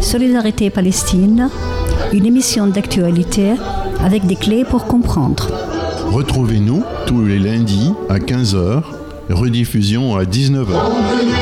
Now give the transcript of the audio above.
Solidarité Palestine, une émission d'actualité avec des clés pour comprendre. Retrouvez-nous tous les lundis à 15h, rediffusion à 19h.